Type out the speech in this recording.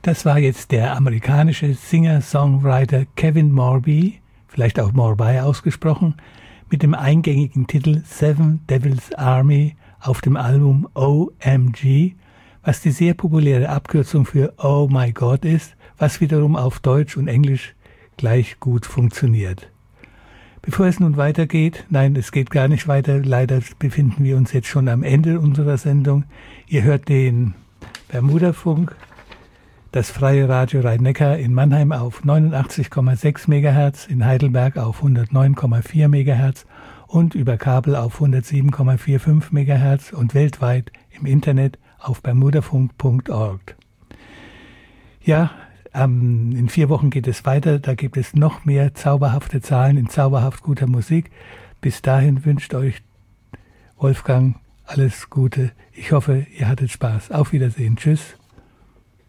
Das war jetzt der amerikanische Singer-Songwriter Kevin Morby, vielleicht auch Morby ausgesprochen, mit dem eingängigen Titel Seven Devils Army auf dem Album OMG, was die sehr populäre Abkürzung für Oh My God ist, was wiederum auf Deutsch und Englisch gleich gut funktioniert. Bevor es nun weitergeht, nein, es geht gar nicht weiter, leider befinden wir uns jetzt schon am Ende unserer Sendung. Ihr hört den Bermuda-Funk, das freie Radio Rhein-Neckar in Mannheim auf 89,6 MHz, in Heidelberg auf 109,4 MHz und über Kabel auf 107,45 MHz und weltweit im Internet auf bermudafunk.org. Ja, in 4 Wochen geht es weiter, da gibt es noch mehr zauberhafte Zahlen in zauberhaft guter Musik. Bis dahin wünscht euch Wolfgang alles Gute. Ich hoffe, ihr hattet Spaß. Auf Wiedersehen. Tschüss.